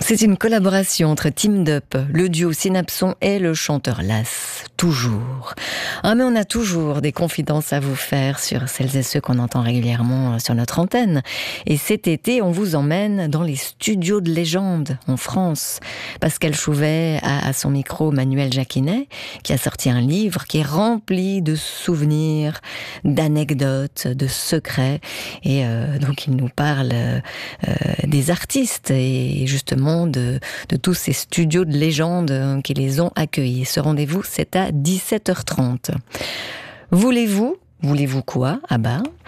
C'est une collaboration entre Team Up, le duo Synapson et le chanteur Las. Toujours. Ah, mais on a toujours des confidences à vous faire sur celles et ceux qu'on entend régulièrement sur notre antenne. Et cet été, on vous emmène dans les studios de légende en France. Pascal Chouvet a à son micro Manuel Jacquinet, qui a sorti un livre qui est rempli de souvenirs, d'anecdotes, de secrets. Et donc il nous parle des artistes et justement de tous ces studios de légende qui les ont accueillis. Ce rendez-vous, c'est à 17h30. Voulez-vous quoi? Ah bah,